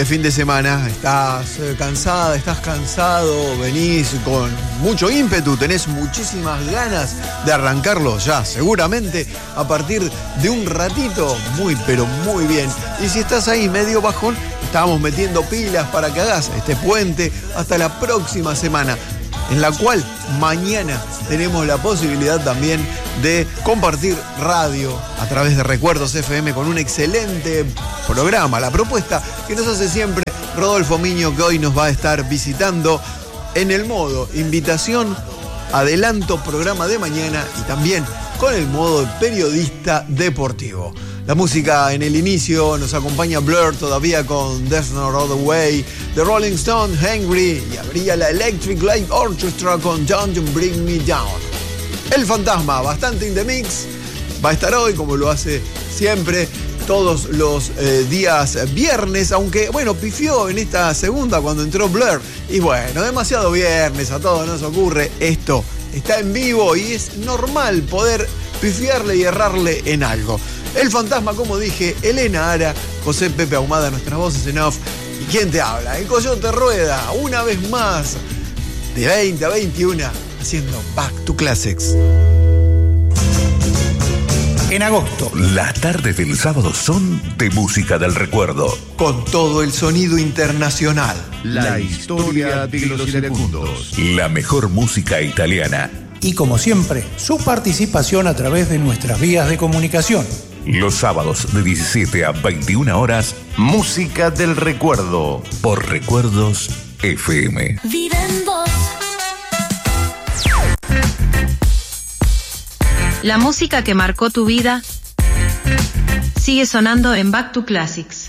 Fin de semana, estás cansada, estás cansado, venís con mucho ímpetu, tenés muchísimas ganas de arrancarlo ya, seguramente a partir de un ratito, muy pero muy bien. Y si estás ahí medio bajón, estamos metiendo pilas para que hagas este puente hasta la próxima semana, en la cual mañana tenemos la posibilidad también de compartir radio a través de Recuerdos FM con un excelente programa, la propuesta que nos hace siempre Rodolfo Miño, que hoy nos va a estar visitando en el modo invitación, adelanto programa de mañana y también con el modo periodista deportivo. La música en el inicio nos acompaña Blur todavía con There's No Other Way, The Rolling Stones, Hungry, y abría la Electric Light Orchestra con Don't Bring Me Down. El Fantasma, bastante in the mix, va a estar hoy como lo hace siempre todos los días viernes, aunque bueno, pifió en esta segunda cuando entró Blur, y bueno, demasiado viernes, a todos nos ocurre esto, está en vivo y es normal poder pifiarle y errarle en algo. El Fantasma, como dije, Elena Ara, José Pepe Ahumada, nuestras voces en off. ¿Y quién te habla? El Coyote Rueda, una vez más, de 20 a 21, haciendo Back to Classics. En agosto, las tardes del sábado son de música del recuerdo. Con todo el sonido internacional. La historia de los iracundos. La mejor música italiana. Y como siempre, su participación a través de nuestras vías de comunicación. Los sábados de 17 a 21 horas, música del recuerdo. Por Recuerdos FM. Vive en vos. La música que marcó tu vida sigue sonando en Back to Classics.